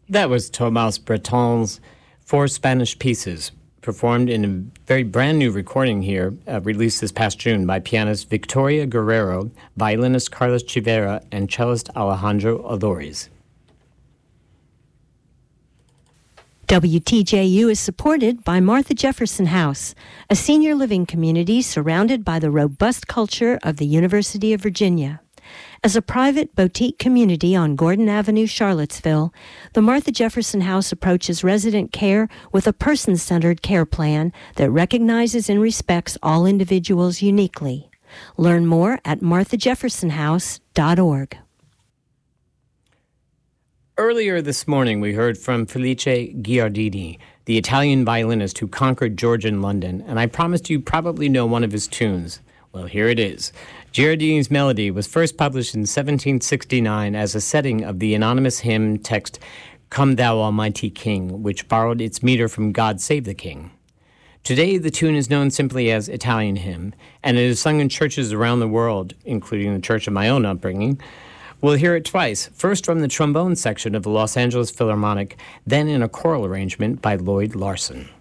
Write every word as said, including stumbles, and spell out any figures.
That was Thomas Breton's Four Spanish Pieces, performed in a very brand new recording here, uh, released this past June by pianist Victoria Guerrero, violinist Carlos Chivera, and cellist Alejandro Adores. W T J U is supported by Martha Jefferson House, a senior living community surrounded by the robust culture of the University of Virginia. As a private boutique community on Gordon Avenue, Charlottesville, the Martha Jefferson House approaches resident care with a person-centered care plan that recognizes and respects all individuals uniquely. Learn more at martha jefferson house dot org. Earlier this morning, we heard from Felice Giardini, the Italian violinist who conquered Georgian London, and I promised you probably know one of his tunes. Well, here it is. Giardini's melody was first published in seventeen sixty-nine as a setting of the anonymous hymn text, Come Thou Almighty King, which borrowed its meter from God Save the King. Today, the tune is known simply as Italian Hymn, and it is sung in churches around the world, including the church of my own upbringing. We'll hear it twice, first from the trombone section of the Los Angeles Philharmonic, then in a choral arrangement by Lloyd Larson.